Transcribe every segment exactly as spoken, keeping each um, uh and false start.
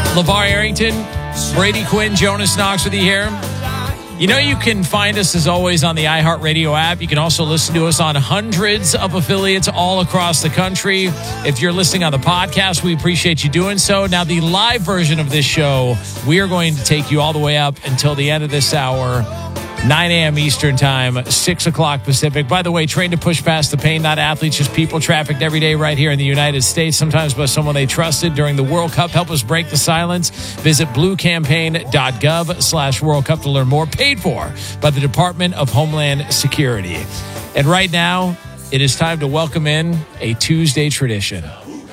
LeVar Arrington, Brady Quinn, Jonas Knox with you here. You know you can find us, as always, on the iHeartRadio app. You can also listen to us on hundreds of affiliates all across the country. If you're listening on the podcast, we appreciate you doing so. Now, the live version of this show, we are going to take you all the way up until the end of this hour, nine a.m. Eastern time, six o'clock Pacific. By the way, trained to push past the pain, not athletes, just people trafficked every day right here in the United States, sometimes by someone they trusted during the World Cup. Help us break the silence. Visit bluecampaign.gov slash World Cup to learn more. Paid for by the Department of Homeland Security. And right now, it is time to welcome in a Tuesday tradition.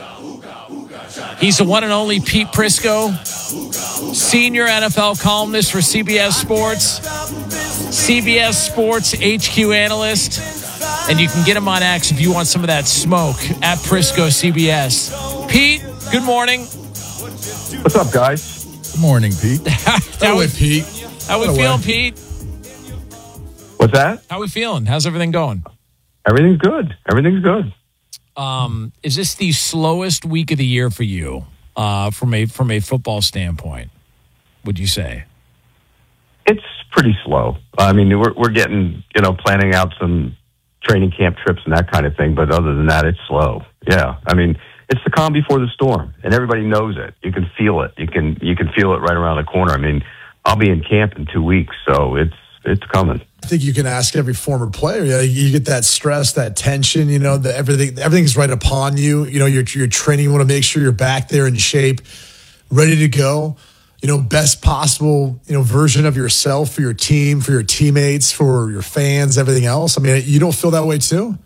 He's the one and only Pete Prisco, senior N F L columnist for C B S Sports, C B S Sports H Q analyst, and you can get him on X if you want some of that smoke at Prisco C B S. Pete, good morning. What's up, guys? Good morning, Pete. How we, Pete? How we feeling, Pete? What's that? How we feeling? How's everything going? Everything's good. Everything's good. Um, is this the slowest week of the year for you, uh, from a from a football standpoint? Would you say? It's pretty slow. I mean, we're we're getting, you know, planning out some training camp trips and that kind of thing, but other than that, it's slow. Yeah, I mean, it's the calm before the storm, and everybody knows it. You can feel it. You can you can feel it right around the corner. I mean, I'll be in camp in two weeks, so it's it's coming. I think you can ask every former player. You know, you get that stress, that tension. You know, the everything everything's right upon you. You know, you're you're training. You want to make sure you're back there in shape, ready to go. You know, best possible, you know, version of yourself for your team, for your teammates, for your fans, everything else. I mean, you don't feel that way too?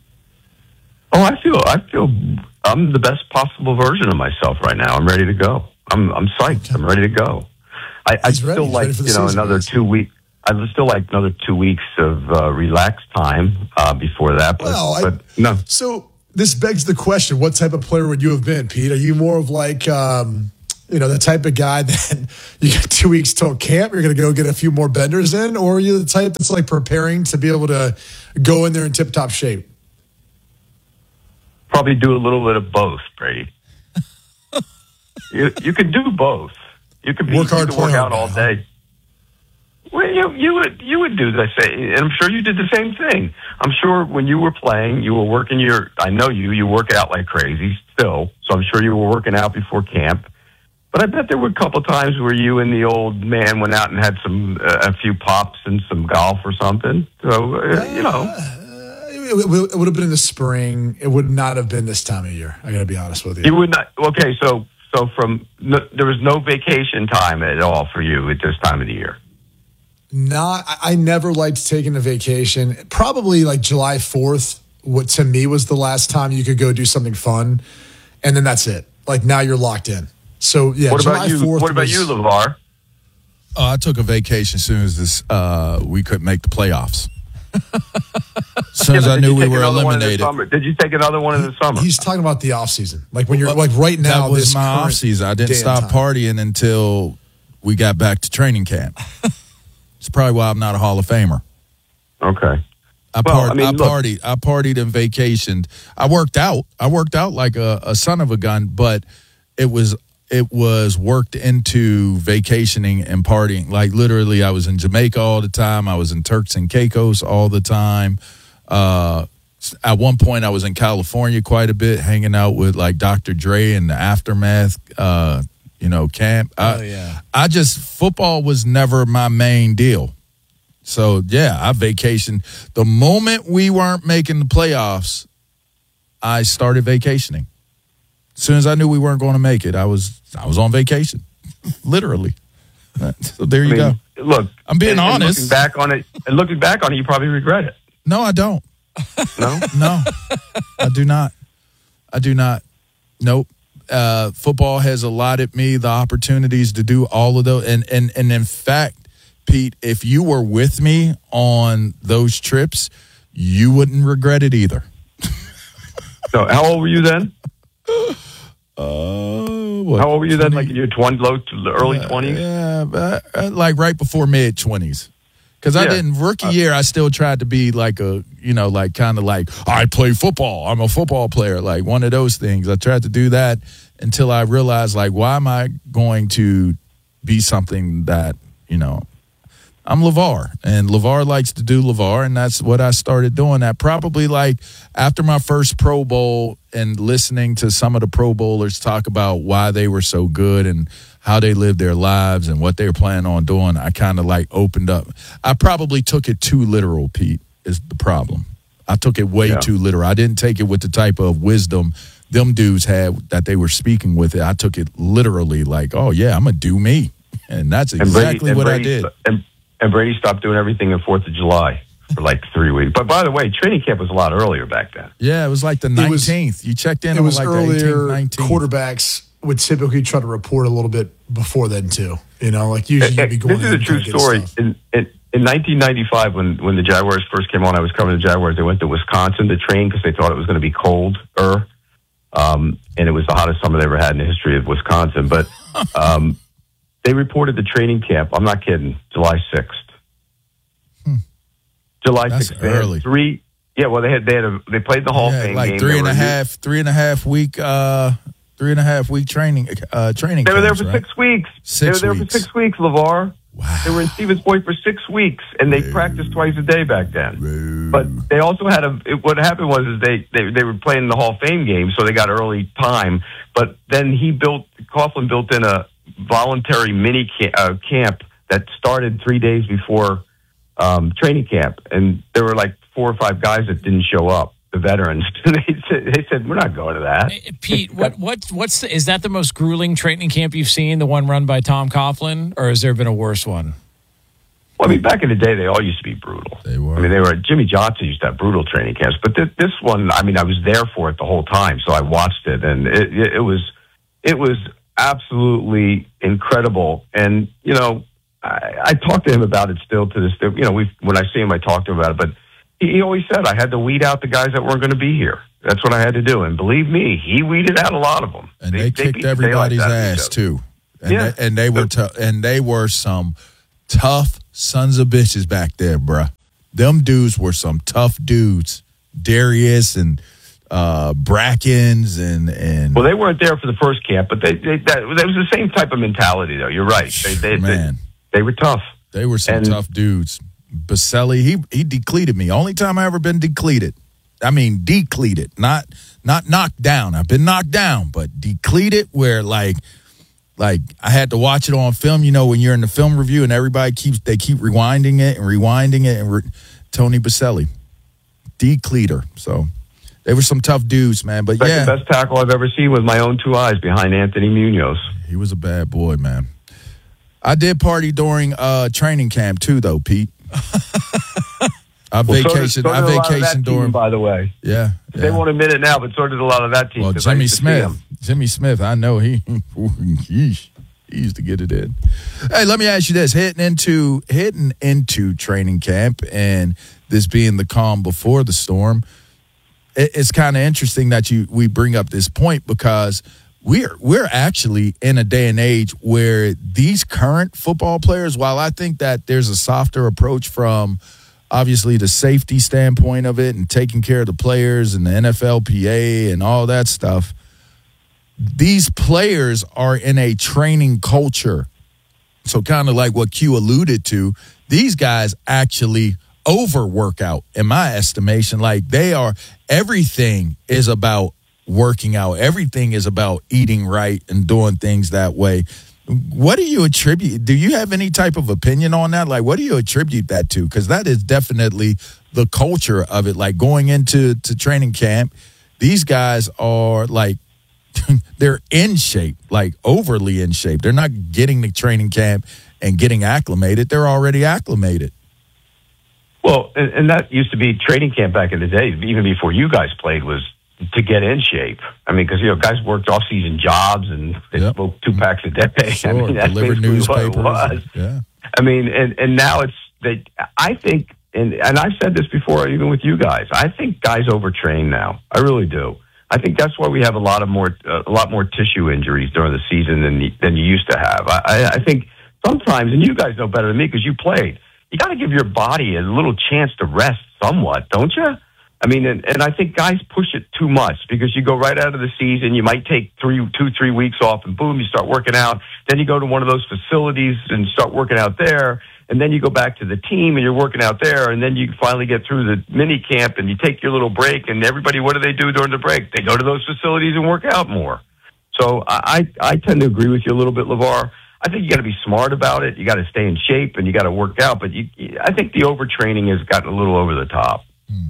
Oh, I feel I feel I'm the best possible version of myself right now. I'm ready to go. I'm I'm psyched. I'm ready to go. I, I still like, you know, another two weeks. I'd still like another two weeks of uh, relaxed time uh, before that. But, well, but I, no. So this begs the question: what type of player would you have been, Pete? Are you more of like, um, you know, the type of guy that you got two weeks till camp, you're going to go get a few more benders in, or are you the type that's like preparing to be able to go in there in tip-top shape? Probably do a little bit of both, Brady. you you could do both. You could be, work hard, you could work out all huh? day. Well, you you would you would do the same, and I'm sure you did the same thing. I'm sure when you were playing, you were working your. I know you. You work out like crazy still, so I'm sure you were working out before camp. But I bet there were a couple times where you and the old man went out and had some uh, a few pops and some golf or something. So uh, you know, uh, it, it would have been in the spring. It would not have been this time of year. I got to be honest with you. You would not. Okay, so so from no, there was no vacation time at all for you at this time of the year. Not, I never liked taking a vacation. Probably like July fourth, what to me was the last time you could go do something fun, and then that's it. Like now you're locked in. So yeah, what July about you? fourth What about was, you, LeVar? Oh, I took a vacation as soon as this uh, we couldn't make the playoffs. As soon yeah, as I knew we were eliminated. Did you take another one in the summer? He's talking about the off season, like when you're like right now. That was this my off season. I didn't stop time. partying until we got back to training camp. It's probably why I'm not a Hall of Famer. Okay. I, well, part, I, mean, I look, partied. I partied and vacationed. I worked out. I worked out like a, a son of a gun, but it was it was worked into vacationing and partying. Like literally, I was in Jamaica all the time. I was in Turks and Caicos all the time. Uh, at one point, I was in California quite a bit, hanging out with like Doctor Dre and the Aftermath. Uh, You know, camp. I, oh, yeah. I just, football was never my main deal. So, yeah, I vacationed. The moment we weren't making the playoffs, I started vacationing. As soon as I knew we weren't going to make it, I was I was on vacation, literally. So there you I mean, go. Look, I'm being and, honest. And looking back on it, and looking back on it, you probably regret it. No, I don't. No, no, I do not. I do not. Nope. Uh, football has allotted me the opportunities to do all of those. And, and, and in fact, Pete, if you were with me on those trips, you wouldn't regret it either. So how old were you then? Uh, what, how old were you then? twenty Like in your twenty, low, early twenties? Yeah, uh, like right before mid twenties. Because I Yeah. didn't, rookie year, I still tried to be like a, you know, like kind of like, I play football. I'm a football player. Like one of those things. I tried to do that. until I realized, like, why am I going to be something that, you know, I'm LeVar, and LeVar likes to do LeVar, and that's what I started doing. That probably like after my first Pro Bowl and listening to some of the Pro Bowlers talk about why they were so good and how they lived their lives and what they were planning on doing, I kind of like opened up. I probably took it too literal, Pete, is the problem. I took it way yeah. too literal. I didn't take it with the type of wisdom them dudes had that they were speaking with it. I took it literally like, oh, yeah, I'm going to do me. And that's exactly and Brady, what and Brady, I did. And, and Brady stopped doing everything on fourth of July for like three weeks. But by the way, training camp was a lot earlier back then. Yeah, it was like the nineteenth. Was, you checked in it on was like earlier. the eighteenth, nineteenth. Quarterbacks would typically try to report a little bit before then, too. You know, like usually you'd be going This is a true story. In, in, in nineteen ninety-five, when, when the Jaguars first came on, I was covering the Jaguars. They went to Wisconsin to train because they thought it was going to be colder. Um, and it was the hottest summer they ever had in the history of Wisconsin. But um, they reported the training camp. I'm not kidding. July sixth. Hmm. July That's sixth. They had early. three. Yeah, well, they had they had a, they played the Hall Yeah, of Fame like game. three They and a were- half, three and a half week, uh, three and a half week training, uh, training. They were there camps, for right? six weeks. Six they were there weeks. for six weeks, LeVar. Wow. They were in Stevens Point for six weeks, and they practiced twice a day back then. But they also had a. It, what happened was is they, they they were playing the Hall of Fame game, so they got early time. But then he built Coughlin built in a voluntary mini ca- uh, camp that started three days before um, training camp, and there were like four or five guys that didn't show up. The veterans, they said, they said, "We're not going to that." Hey, Pete, what what what's the, is that the most grueling training camp you've seen? The one run by Tom Coughlin, or has there been a worse one? Well, I mean, back in the day, they all used to be brutal. They were. I mean, they were. Jimmy Johnson used to have brutal training camps, but this, this one, I mean, I was there for it the whole time, so I watched it, and it, it, it was, it was absolutely incredible. And you know, I, I talk to him about it still to this day. You know, we when I see him, I talk to him about it, but he, he always said I had to weed out the guys that weren't going to be here. That's what I had to do, and believe me, he weeded out a lot of them. And they, they kicked beat the everybody's daylights out of each ass other. too. And Yeah. they, and they were tough. And they were some tough sons of bitches back there, bruh. Them dudes were some tough dudes. Darius and uh, Brackens and and Well, they weren't there for the first camp, but they, they that, that was the same type of mentality, though. You're right. They, they, Man. they, they were tough. they were some and- tough dudes. Baselli, he he decleated me. Only time I ever been decleated. I mean, decleated, not not knocked down. I've been knocked down, but decleated where like like I had to watch it on film. You know, when you're in the film review and everybody keeps they keep rewinding it and rewinding it and re- Tony Baselli, decleater. So they were some tough dudes, man. But Second yeah, best tackle I've ever seen with my own two eyes behind Anthony Munoz. he was a bad boy, man. I did party during uh, training camp too, though, Pete. I Well, so did- vacation. so I did a lot of that vacation team, during. by the way. Yeah, They yeah. won't admit it now, but so did a lot of that team. Well, 'cause I Jimmy used to see Smith. them. Jimmy Smith, I know he, yeesh, he used to get it in. Hey, let me ask you this: heading into heading into training camp, and this being the calm before the storm, it, it's kind of interesting that you we bring up this point because we're we're actually in a day and age where these current football players, while I think that there's a softer approach from obviously the safety standpoint of it and taking care of the players and the N F L P A and all that stuff, these players are in a training culture. So kind of like what Q alluded to, these guys actually overwork out, in my estimation. Like they are, everything is about working out. Everything is about eating right and doing things that way. What do you attribute? Do you have any type of opinion on that? Like, what do you attribute that to? Because that is definitely the culture of it. Like going into to training camp, these guys are like, they're in shape, like overly in shape. They're not getting to training camp and getting acclimated. They're already acclimated. Well, and, and that used to be training camp back in the day, even before you guys played, was to get in shape. I mean, because, you know, guys worked off-season jobs and they Yep. smoked two packs a day. Sure, I mean, that's delivered basically newspapers. what it was. Yeah. I mean, and, and now it's, they, I think, and, and I've said this before, even with you guys, I think guys overtrain now. I really do. I think that's why we have a lot of more, uh, a lot more tissue injuries during the season than you, than you used to have. I, I, I think sometimes, and you guys know better than me because you played, you got to give your body a little chance to rest somewhat, don't you? I mean, and, and I think guys push it too much because you go right out of the season. You might take three, two, three weeks off, and boom, you start working out. Then you go to one of those facilities and start working out there. And then you go back to the team and you're working out there. And then you finally get through the mini camp and you take your little break. And everybody, what do they do during the break? They go to those facilities and work out more. So I, I tend to agree with you a little bit, LeVar. I think you got to be smart about it. You got to stay in shape and you got to work out. But you, I think the overtraining has gotten a little over the top. Hmm.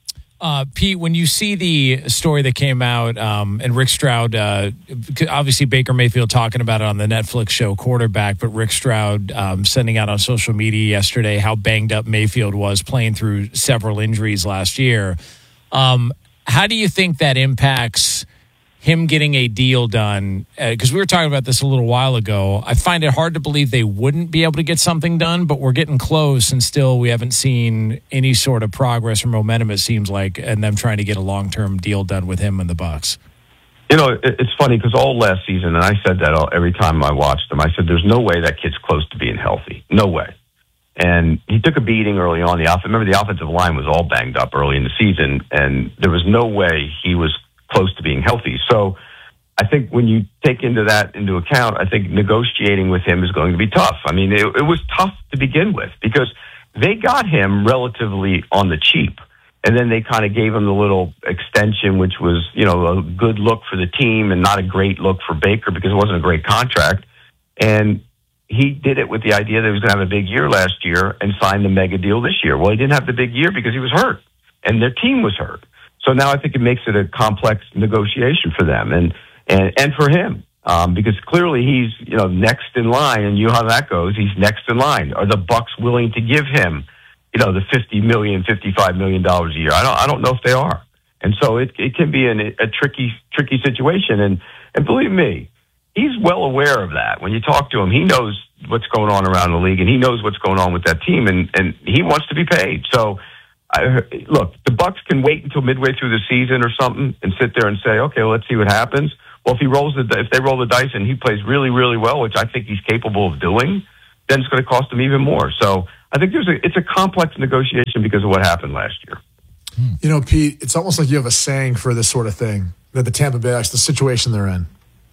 Uh, Pete, when you see the story that came out, um, and Rick Stroud, uh, obviously Baker Mayfield talking about it on the Netflix show Quarterback, but Rick Stroud um, sending out on social media yesterday how banged up Mayfield was playing through several injuries last year. Um, how do you think that impacts him getting a deal done? Because uh, we were talking about this a little while ago. I find it hard to believe they wouldn't be able to get something done, but we're getting close, and still we haven't seen any sort of progress or momentum, it seems like, and them trying to get a long-term deal done with him and the Bucs. You know, it, it's funny because all last season, and I said that all, every time I watched him, I said, there's no way that kid's close to being healthy. No way. And he took a beating early on. The off- Remember, the offensive line was all banged up early in the season, and there was no way he was close to being healthy. So I think when you take into that into account, I think negotiating with him is going to be tough. I mean, it, it was tough to begin with because they got him relatively on the cheap. And then they kind of gave him the little extension, which was, you know, a good look for the team and not a great look for Baker because it wasn't a great contract. And he did it with the idea that he was going to have a big year last year and signed the mega deal this year. Well, he didn't have the big year because he was hurt and their team was hurt. So now I think it makes it a complex negotiation for them and, and, and for him, um, because clearly he's, you know, next in line, and you know how that goes. He's next in line. Are the Bucs willing to give him, you know, the fifty million, fifty-five million dollars a year? I don't, I don't know if they are. And so it, it can be an, a tricky, tricky situation. And, and believe me, he's well aware of that. When you talk to him, he knows what's going on around the league and he knows what's going on with that team, and, and he wants to be paid. So, I, look, the Bucs can wait until midway through the season or something and sit there and say, okay, well, let's see what happens. Well, if he rolls the if they roll the dice and he plays really, really well, which I think he's capable of doing, then it's going to cost him even more. So I think there's a it's a complex negotiation because of what happened last year. You know, Pete, it's almost like you have a saying for this sort of thing that the Tampa Bay Bucs, the situation they're in.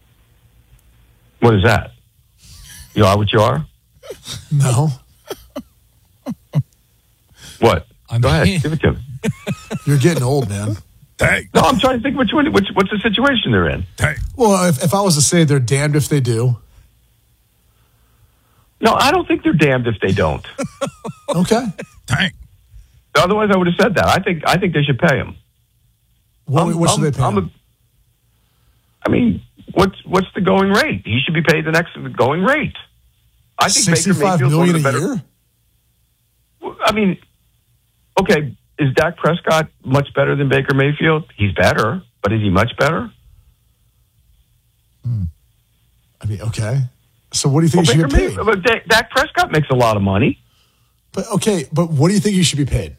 What is that? You are what you are? No. What? I Go mean, ahead, give it to him. You're getting old, man. Dang. No, I'm trying to think which one. Which, what's the situation they're in? Dang. Well, if, if I was to say they're damned if they do. No, I don't think they're damned if they don't. Okay. Dang. Otherwise, I would have said that. I think I think they should pay him. What, I'm- what should I'm- they pay I'm him? a- I mean, what's what's the going rate? He should be paid the next going rate. I think Baker sixty-five Mayfield's one million of the a better. year? I mean, okay, is Dak Prescott much better than Baker Mayfield? He's better, but is he much better? I mean, okay. So what do you think Well, you Baker should get paid? Mayfield, but Dak, Dak Prescott makes a lot of money. But okay, but what do you think you should be paid?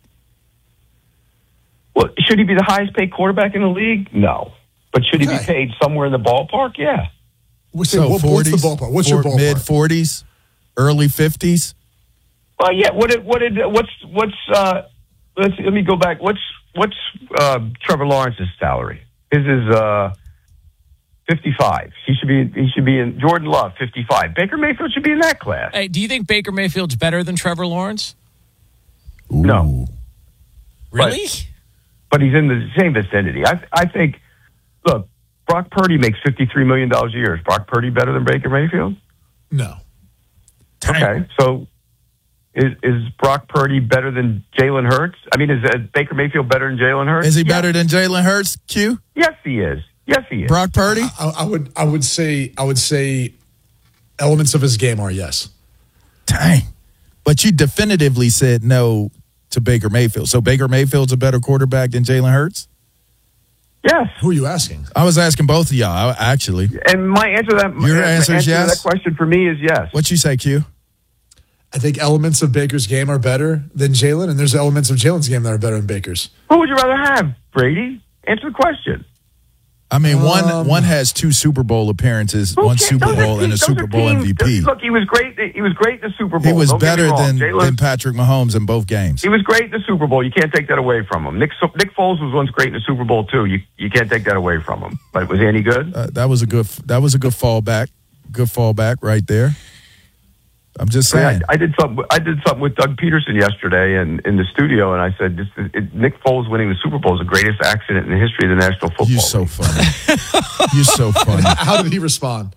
Well, should he be the highest paid quarterback in the league? No. But should he be Okay. paid somewhere in the ballpark? Yeah. What's, So the, what, what's the forties, ballpark? What's your ballpark? Mid forties, early fifties. Well, yeah. What did what did what's what's uh? Let's let me go back. What's what's uh, Trevor Lawrence's salary? His is uh, fifty-five. He should be he should be in Jordan Love fifty-five. Baker Mayfield should be in that class. Hey, do you think Baker Mayfield's better than Trevor Lawrence? No. Really? But he's in the same vicinity. I I think. Look, Brock Purdy makes fifty-three million dollars a year. Is Brock Purdy better than Baker Mayfield? No. Okay, so is is Brock Purdy better than Jalen Hurts? I mean, is uh, Baker Mayfield better than Jalen Hurts? Is he Yes. better than Jalen Hurts, Q? Yes, he is. Yes, he is. Brock Purdy? I, I would I would say I would say elements of his game are yes. Dang. But you definitively said no to Baker Mayfield. So Baker Mayfield's a better quarterback than Jalen Hurts? Yes. Who are you asking? I was asking both of y'all, I- actually. And my answer to that, Your my answer is to yes? that question for me is yes. What you say, Q? I think elements of Baker's game are better than Jalen, and there's elements of Jalen's game that are better than Baker's. Who would you rather have, Brady? Answer the question. I mean, one Um, one has two Super Bowl appearances, Who one cares? Super Those are Bowl, and a teams- those Super are Bowl teams. M V P. Look, he was great. He was great in the Super Bowl. He was Don't get me better wrong. than, Jalen- than Patrick Mahomes in both games. He was great in the Super Bowl. You can't take that away from him. Nick Nick Foles was once great in the Super Bowl too. You you can't take that away from him. But was he any good? Uh, that was a good. That was a good fallback. Good fallback right there. I'm just I, mean, saying. I, I did something. I did something with Doug Peterson yesterday, and in the studio, and I said, this, it, "Nick Foles winning the Super Bowl is the greatest accident in the history of the National Football You're so League." funny. You're so funny. How did he respond?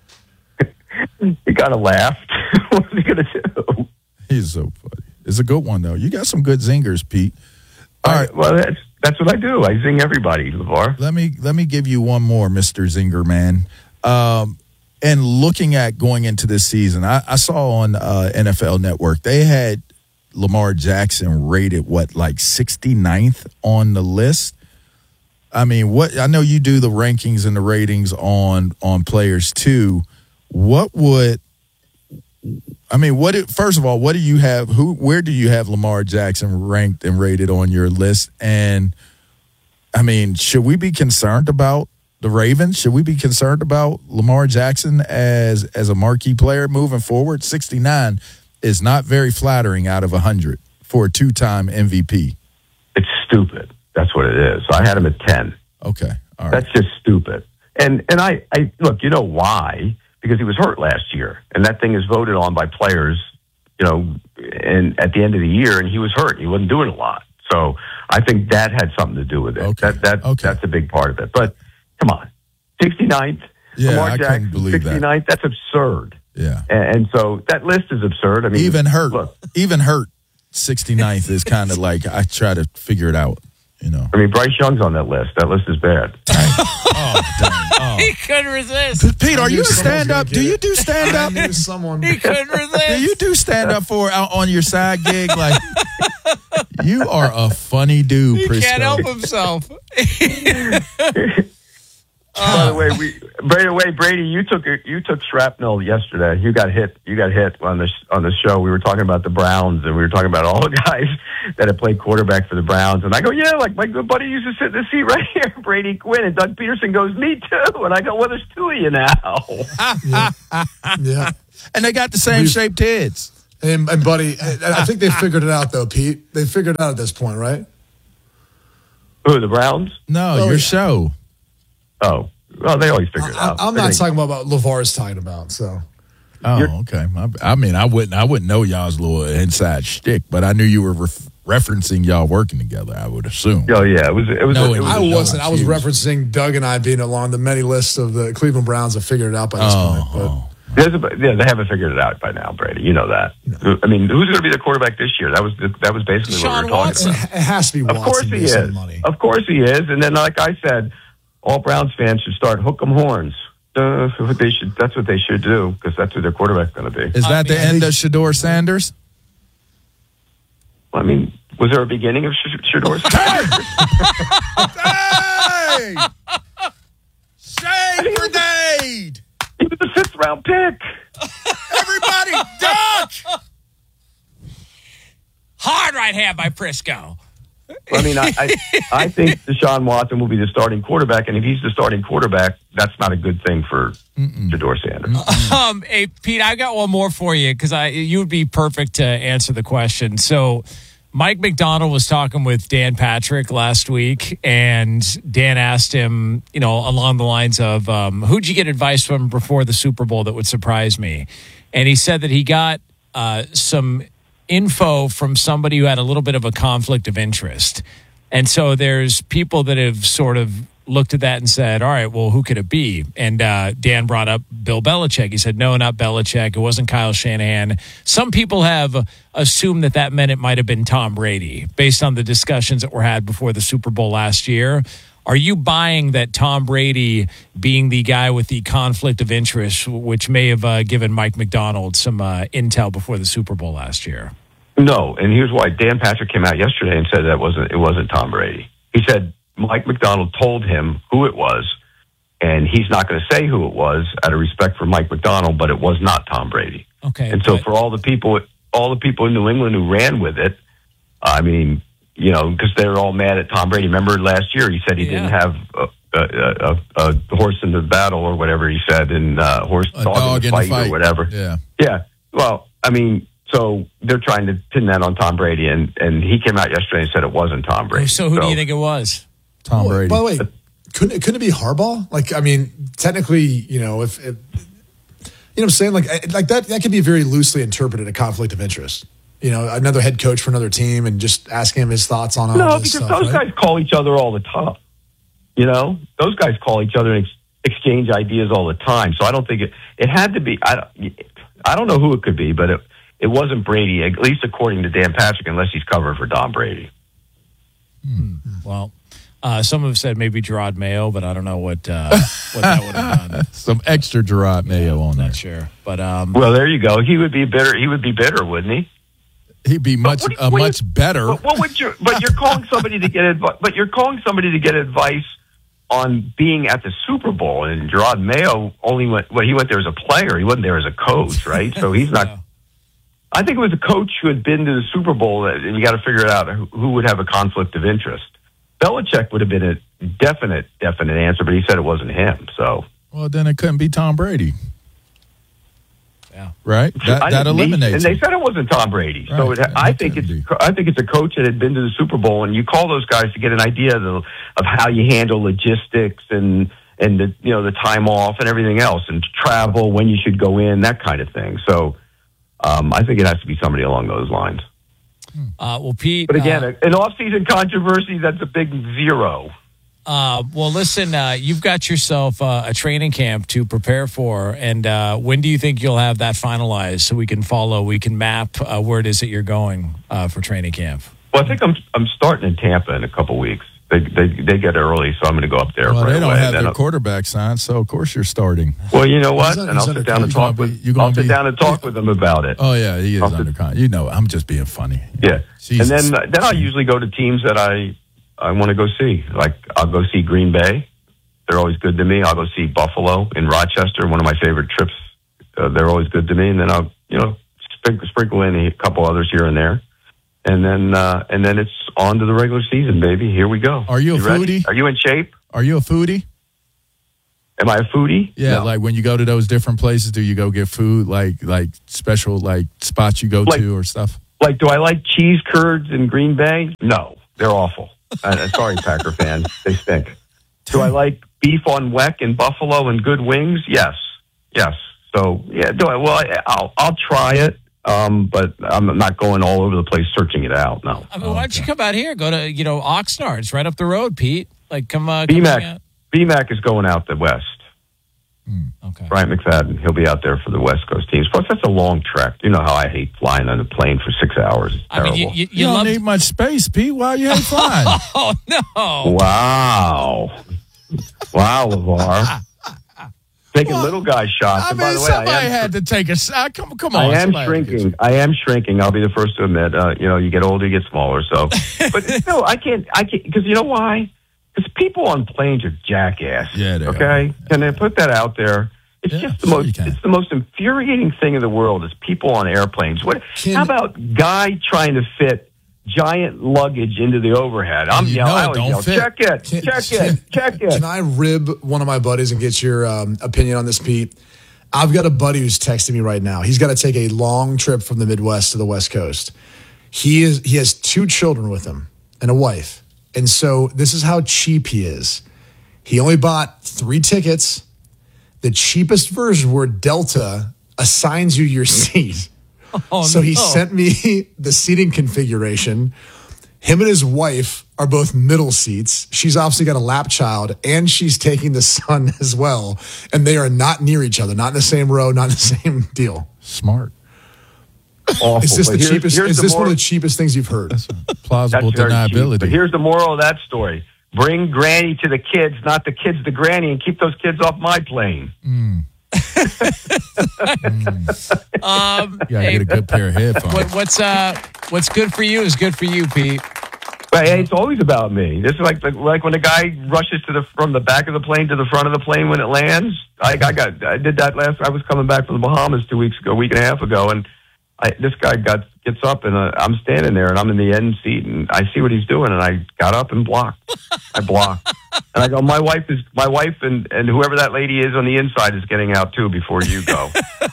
He kind of laughed. What was he going to do? He's so funny. It's a good one though. You got some good zingers, Pete. All right. Well, that's that's what I do. I zing everybody, LeVar. Let me let me give you one more, Mister Zinger Man. Um, and looking at going into this season, I, I saw on uh, N F L Network they had Lamar Jackson rated what, like sixty-ninth on the list. I mean, what I know you do the rankings and the ratings on on players too. What would I mean? What it, first of all, what do you have? Who? Where do you have Lamar Jackson ranked and rated on your list? And I mean, should we be concerned about the Ravens? Should we be concerned about Lamar Jackson as as a marquee player moving forward? sixty-nine is not very flattering out of one hundred for a two-time M V P. It's stupid. That's what it is. So I had him at ten. Okay, all right. That's just stupid. And and I, I look, you know why? Because he was hurt last year, and that thing is voted on by players, you know, and at the end of the year, and he was hurt. He wasn't doing a lot. So I think that had something to do with it. Okay. That that Okay. that's a big part of it. But come on, sixty-ninth, Yeah, Lamar I couldn't Jackson, believe that. sixty-ninth, that's absurd. Yeah. And, and so that list is absurd. I mean, Even hurt, Look, even hurt, sixty-ninth is kind of like I try to figure it out, you know. I mean, Bryce Young's on that list. That list is bad. Oh, dang. Oh. He couldn't resist. Pete, are I you knew a someone was stand up? gonna Do get you it. do stand I up? knew someone. He couldn't resist. Do you do stand up for out on your side gig? Like, you are a funny dude, He Prisco. can't help himself. By the way, we by the way, Brady, you took you took shrapnel yesterday. You got hit. You got hit on the on the show. We were talking about the Browns, and we were talking about all the guys that had played quarterback for the Browns. And I go, yeah, like my good buddy used to sit in the seat right here, Brady Quinn. And Doug Peterson goes, me too. And I go, well, there's two of you now. Yeah. And they got the same We've- shaped heads. And, and buddy, I, I think they figured it out though, Pete. They figured it out at this point, right? Who, the Browns? No, Oh, your yeah. show. Oh, well, they always figure it I, out. I'm They not think- talking about what LeVar's talking about. So Oh, You're- okay. I, I mean, I wouldn't, I wouldn't know y'all's little inside shtick, but I knew you were ref- referencing y'all working together. I would assume. Oh yeah, it was. It was. No, it it was I was- no, wasn't. I was excuse. referencing Doug and I being along the many lists of the Cleveland Browns have figured it out by this Oh, point. But oh. There's a, yeah, they haven't figured it out by now, Brady. You know that. I mean, who's going to be the quarterback this year? That was the, that was basically what Deshaun we were talking Watson. about. it has to be Of Watson course he based on is. the money. Of course he is. And then, like I said, all Browns fans should start hook 'em horns. Uh, what they should. That's what they should do because that's who their quarterback's going to be. Is that the I mean, end of Shador Sanders? I mean, was there a beginning of Sh- Shador's? Hey! Shade grenade! He was the fifth round pick. Everybody duck! Hard right hand by Prisco. I mean, I, I I think Deshaun Watson will be the starting quarterback, and if he's the starting quarterback, that's not a good thing for Shador Sanders. Um, hey, Pete, I got one more for you because I you would be perfect to answer the question. So, Mike McDonald was talking with Dan Patrick last week, and Dan asked him, you know, along the lines of, um, "Who'd you get advice from before the Super Bowl that would surprise me?" And he said that he got uh, some info from somebody who had a little bit of a conflict of interest. And so there's people that have sort of looked at that and said, all right, well, who could it be? And uh, Dan brought up Bill Belichick. He said, no, not Belichick. It wasn't Kyle Shanahan. Some people have assumed that that meant it might have been Tom Brady based on the discussions that were had before the Super Bowl last year. Are you buying that Tom Brady being the guy with the conflict of interest, which may have uh, given Mike McDonald some uh, intel before the Super Bowl last year? No, and here's why. Dan Patrick came out yesterday and said that wasn't it wasn't Tom Brady. He said Mike McDonald told him who it was, and he's not going to say who it was out of respect for Mike McDonald, but it was not Tom Brady. Okay. And so but- for all the people, all the people in New England who ran with it, I mean, you know, because they were all mad at Tom Brady. Remember last year he said he Yeah. didn't have uh, a, a, a horse in the battle or whatever he said, and uh, horse A dog, dog in, in the the fight, fight. or whatever. Yeah. Yeah. Well, I mean, so they're trying to pin that on Tom Brady, and, and he came out yesterday and said it wasn't Tom Brady. So who do you think it was? Tom Well, Brady. by the way, couldn't it, couldn't it be Harbaugh? Like, I mean, technically, you know, if, if you know what I'm saying, like, I- like that that could be very loosely interpreted a conflict of interest. You know, another head coach for another team and just asking him his thoughts on all No, this because stuff. those right? guys call each other all the time. You know, those guys call each other and ex- exchange ideas all the time. So I don't think it. It had to be. I don't. I don't know who it could be, but it it wasn't Brady. At least according to Dan Patrick, unless he's covered for Tom Brady. Well, uh, some have said maybe Gerard Mayo, but I don't know what uh, what that would have done. Some extra Gerard Mayo on there. Not sure, but um, Well, there you go. He would be bitter. He would be bitter, wouldn't he? He'd be much what do you- a what do you- much better. But what would you? But you're calling somebody to get advice. But you're calling somebody to get advice on being at the Super Bowl. And Gerard Mayo only went. Well, he went there as a player. He wasn't there as a coach, right? So he's not. Yeah. I think it was a coach who had been to the Super Bowl, and you got to figure it out who, who would have a conflict of interest. Belichick would have been a definite, definite answer, but he said it wasn't him. So Well, then it couldn't be Tom Brady, yeah. right? That I that didn't need- eliminates. And they him. said it wasn't Tom Brady. So Right. it, I It think couldn't it's be. I think it's a coach that had been to the Super Bowl, and you call those guys to get an idea of, the, of how you handle logistics and and the you know the time off and everything else, and travel, when you should go in, that kind of thing. So um, I think it has to be somebody along those lines. Uh, well, Pete. But again, uh, an off-season controversy, that's a big zero. Uh, well, listen, uh, you've got yourself uh, a training camp to prepare for. And uh, when do you think you'll have that finalized so we can follow, we can map uh, where it is that you're going uh, for training camp? Well, I think I'm I'm starting in Tampa in a couple weeks. They they, they get early, so I'm going to go up there Well, right they don't away. have and then their I'll- quarterback signed, so of course you're starting. Well, you know what? He's un- And I'll he's under sit down and contract. talk You're with gonna be- you're I'll sit gonna be- down and talk with them about it. Oh yeah, he is I'll under sit- contract. You know, I'm just being funny. Yeah, Jesus. and then then I'll usually go to teams that I I want to go see. Like I'll go see Green Bay. They're always good to me. I'll go see Buffalo in Rochester, one of my favorite trips. Uh, they're always good to me. And then I'll you know sprinkle, sprinkle in a couple others here and there, and then uh, and then it's on to the regular season, baby. Here we go. Are you a ready? foodie? Are you in shape? Are you a foodie? Am I a foodie? Yeah, No. like when you go to those different places, do you go get food, like like special like spots you go Like- to or stuff? Like, do I like cheese curds in Green Bay? No, they're awful. Uh, sorry, Packer fans, they stink. Do I like beef on weck in Buffalo and good wings? Yes, yes. So yeah, do I? Well, I, I'll I'll try it, um, but I'm not going all over the place searching it out. No. I mean, why don't you come out here? Go to, you know, Oxnard. It's right up the road, Pete. Like, come, uh, come hang B-Mac, out. B-Mac is going out the west. Okay. Brian McFadden, he'll be out there for the West Coast teams. Plus, that's a long trek. You know how I hate flying on a plane for six hours. It's I terrible. mean, you, you, You, you don't love. need much space, Pete. Why you hate flying? Oh, no. Wow. Wow, LeVar. Taking Well, little guy shots. I and mean, by the way, somebody I am, had to take a shot. Come, come on. I am somebody had to get shrinking. I am shrinking. I'll be the first to admit. Uh, you know, you get older, you get smaller. So, but still, I can't. I can't because you know why? Because people on planes are jackass. Yeah, they okay. are. Can they put that out there? It's Yeah, just the sure most. you can. It's the most infuriating thing in the world is people on airplanes. What? Can- how about guy trying to fit giant luggage into the overhead? I'm You yelling. know it I always don't yell, fit. check it. Can- check can- it. Check it. Can I rib one of my buddies and get your um, opinion on this, Pete? I've got a buddy who's texting me right now. He's got to take a long trip from the Midwest to the West Coast. He is he has two children with him and a wife. And so this is how cheap he is. He only bought three tickets. The cheapest version where Delta assigns you your seat. Oh, So he no. sent me the seating configuration. Him and his wife are both middle seats. She's obviously got a lap child, and she's taking the son as well. And they are not near each other, not in the same row, not in the same deal. Smart. Awful. Is this But the here's- cheapest? here's Is the this one more- of the cheapest things you've heard? Plausible That's very cheap. deniability. But here's the moral of that story. Bring granny to the kids, not the kids to granny, and keep those kids off my plane. Um, you gotta hey, get a good pair of headphones. what, what's uh, what's good for you is good for you, Pete. But hey, it's always about me. This is like the, like when a guy rushes to the from the back of the plane to the front of the plane when it lands. I, I got I did that last. I was coming back from the Bahamas two weeks ago, a week and a half ago, and I, this guy got gets up, and uh, I'm standing there, and I'm in the end seat, and I see what he's doing, and I got up and blocked. I blocked. And I go, my wife is my wife, and, and whoever that lady is on the inside is getting out too before you go.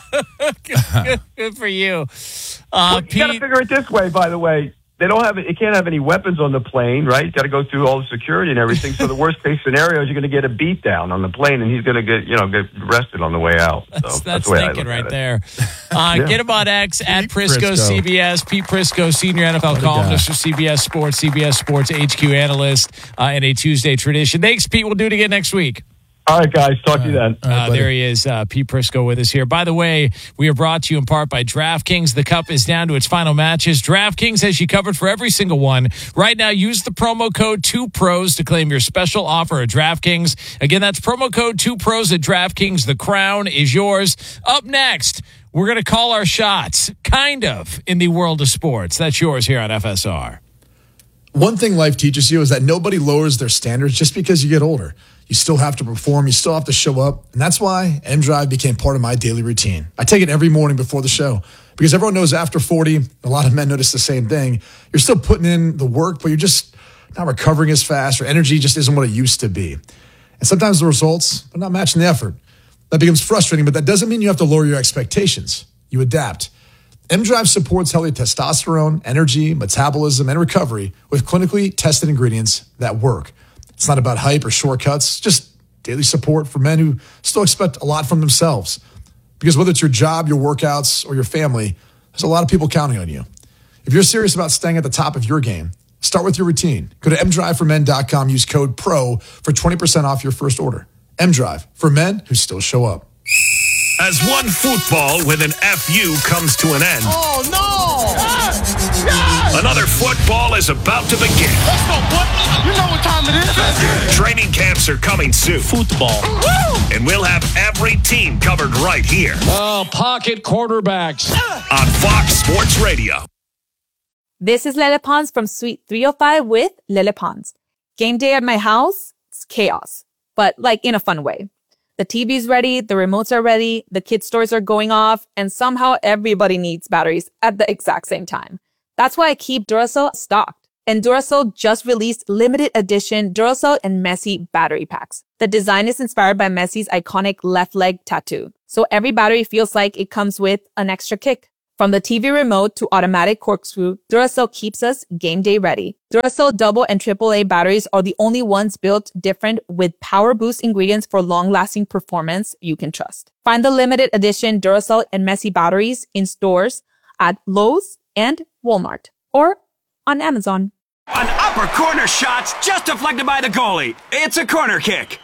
good, good, good for you. Uh, well, you got to figure it this way, by the way. They don't have it can't have any weapons on the plane, right? You got to go through all the security and everything. So the worst case scenario is you're going to get a beat down on the plane, and he's going to get you know get arrested on the way out. So that's, that's, that's the way thinking right it. there. Uh, yeah. Get him on X at Prisco, Prisco C B S. Pete Prisco, senior N F L columnist for C B S Sports, C B S Sports H Q analyst, uh, and a Tuesday tradition. Thanks, Pete. We'll do it again next week. All right, guys. Talk to you then. Uh, there he is, uh, Pete Prisco with us here. By the way, we are brought to you in part by DraftKings. The Cup is down to its final matches. DraftKings has you covered for every single one. Right now, use the promo code two pros to claim your special offer at DraftKings. Again, that's promo code two pros at DraftKings. The crown is yours. Up next, we're going to call our shots, kind of, in the world of sports. That's yours here on F S R. One thing life teaches you is that nobody lowers their standards just because you get older. You still have to perform. You still have to show up. And that's why M-Drive became part of my daily routine. I take it every morning before the show because everyone knows after forty, a lot of men notice the same thing. You're still putting in the work, but you're just not recovering as fast, or energy just isn't what it used to be. And sometimes the results are not matching the effort. That becomes frustrating, but that doesn't mean you have to lower your expectations. You adapt. M-Drive supports healthy testosterone, energy, metabolism, and recovery with clinically tested ingredients that work. It's not about hype or shortcuts, just daily support for men who still expect a lot from themselves. Because whether it's your job, your workouts, or your family, there's a lot of people counting on you. If you're serious about staying at the top of your game, start with your routine. Go to m drive for men dot com, use code PRO for twenty percent off your first order. M-Drive, for men who still show up. As one football with an F U comes to an end. Oh, no! Yes! Yes! Another football is about to begin. Let's go, boy! You know what time it is. Training camps are coming soon. Football. Woo! And we'll have every team covered right here. Oh, pocket quarterbacks. On Fox Sports Radio. This is Lele Pons from Suite three oh five with Lele Pons. Game day at my house, it's chaos, but like in a fun way. The T V's ready, the remotes are ready, the kids' stores are going off, and somehow everybody needs batteries at the exact same time. That's why I keep Duracell stocked. And Duracell just released limited edition Duracell and Messi battery packs. The design is inspired by Messi's iconic left leg tattoo. So every battery feels like it comes with an extra kick. From the T V remote to automatic corkscrew, Duracell keeps us game day ready. Duracell double and triple A batteries are the only ones built different with power boost ingredients for long-lasting performance you can trust. Find the limited edition Duracell and Messi batteries in stores at Lowe's and Walmart or on Amazon. An upper corner shot's just deflected by the goalie. It's a corner kick.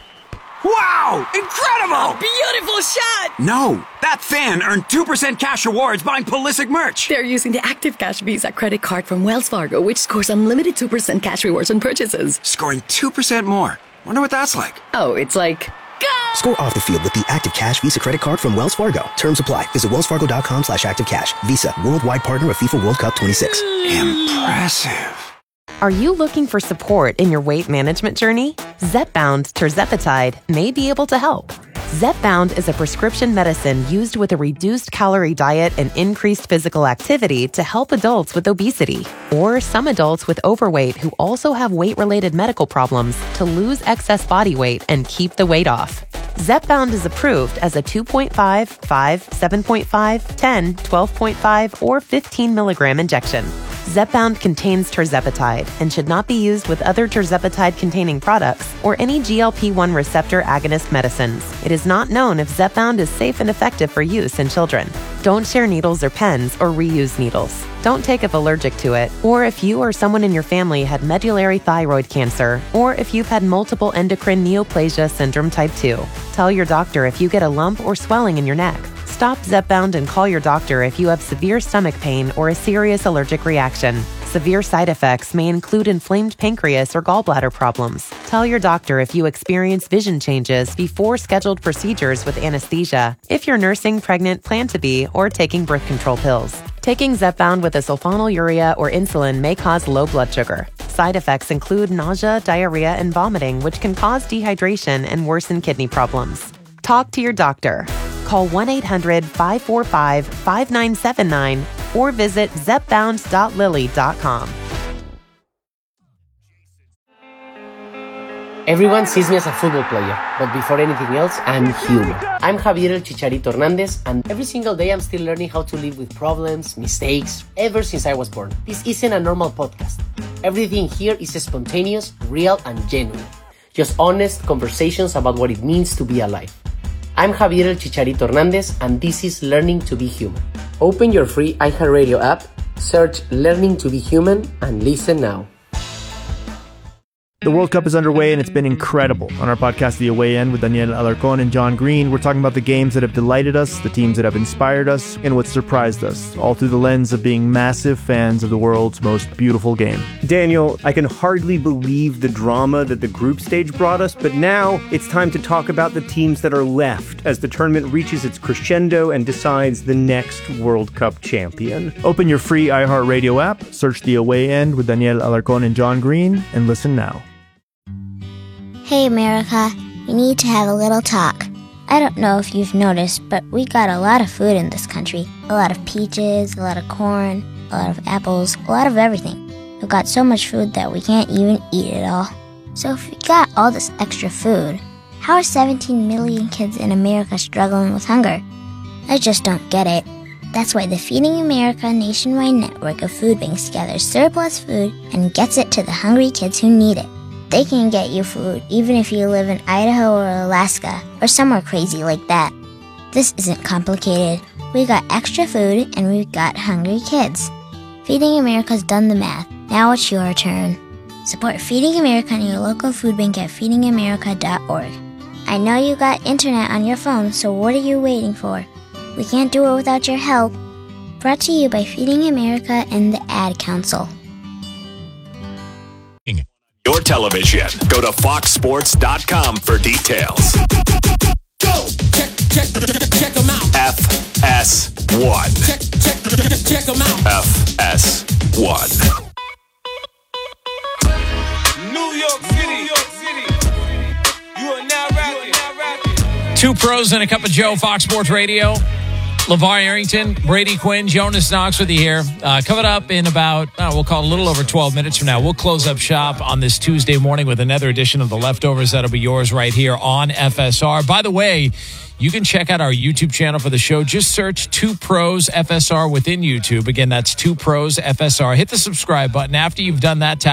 Wow! Incredible! Beautiful shot! No, that fan earned two percent cash rewards buying Pulisic merch. They're using the Active Cash Visa credit card from Wells Fargo, which scores unlimited two percent cash rewards on purchases. Scoring two percent more. Wonder what that's like. Oh, it's like... Go! Score off the field with the Active Cash Visa credit card from Wells Fargo. Terms apply. Visit wellsfargo.com slash activecash. Visa, worldwide partner of FIFA World Cup twenty-six. Impressive. Are you looking for support in your weight management journey? Zepbound tirzepatide may be able to help. Zepbound is a prescription medicine used with a reduced calorie diet and increased physical activity to help adults with obesity or some adults with overweight who also have weight-related medical problems to lose excess body weight and keep the weight off. Zepbound is approved as a two point five, five, seven point five, ten, twelve point five, or fifteen milligram injection. Zepbound contains tirzepatide and should not be used with other tirzepatide-containing products or any G L P one receptor agonist medicines. It is not known if Zepbound is safe and effective for use in children. Don't share needles or pens or reuse needles. Don't take if allergic to it, or if you or someone in your family had medullary thyroid cancer, or if you've had multiple endocrine neoplasia syndrome type two. Tell your doctor if you get a lump or swelling in your neck. Stop Zepbound and call your doctor if you have severe stomach pain or a serious allergic reaction. Severe side effects may include inflamed pancreas or gallbladder problems. Tell your doctor if you experience vision changes before scheduled procedures with anesthesia, if you're nursing, pregnant, plan to be, or taking birth control pills. Taking Zepbound with a sulfonylurea or insulin may cause low blood sugar. Side effects include nausea, diarrhea, and vomiting, which can cause dehydration and worsen kidney problems. Talk to your doctor. Call one eight hundred, five four five, five nine seven nine or visit zep bound dot lily dot com. Everyone sees me as a football player, but before anything else, I'm human. I'm Javier El Chicharito Hernandez, and every single day I'm still learning how to live with problems, mistakes, ever since I was born. This isn't a normal podcast. Everything here is spontaneous, real, and genuine. Just honest conversations about what it means to be alive. I'm Javier El Chicharito Hernandez, and this is Learning to be Human. Open your free iHeartRadio app, search Learning to be Human, and listen now. The World Cup is underway and it's been incredible. On our podcast, The Away End, with Daniel Alarcón and John Green, we're talking about the games that have delighted us, the teams that have inspired us, and what surprised us, all through the lens of being massive fans of the world's most beautiful game. Daniel, I can hardly believe the drama that the group stage brought us, but now it's time to talk about the teams that are left as the tournament reaches its crescendo and decides the next World Cup champion. Open your free iHeartRadio app, search The Away End with Daniel Alarcón and John Green, and listen now. Hey America, we need to have a little talk. I don't know if you've noticed, but we got a lot of food in this country. A lot of peaches, a lot of corn, a lot of apples, a lot of everything. We've got so much food that we can't even eat it all. So if we got all this extra food, how are seventeen million kids in America struggling with hunger? I just don't get it. That's why the Feeding America nationwide network of food banks gathers surplus food and gets it to the hungry kids who need it. They can get you food even if you live in Idaho or Alaska or somewhere crazy like that. This isn't complicated. We got extra food and we've got hungry kids. Feeding America's done the math. Now it's your turn. Support Feeding America and your local food bank at feeding america dot org. I know you got internet on your phone, so what are you waiting for? We can't do it without your help. Brought to you by Feeding America and the Ad Council. Your television. Go to fox sports dot com for details. Go! Check, check, check them out. F S one. Check, check, check them out. F S one. New York City, New York City. You are now rapping. Two pros and a cup of Joe, Fox Sports Radio. LeVar Arrington, Brady Quinn, Jonas Knox with you here. Uh, coming up in about, uh, we'll call it a little over twelve minutes from now. We'll close up shop on this Tuesday morning with another edition of The Leftovers. That'll be yours right here on F S R. By the way, you can check out our YouTube channel for the show. Just search Two Pros F S R within YouTube. Again, that's Two Pros F S R. Hit the subscribe button. After you've done that, tap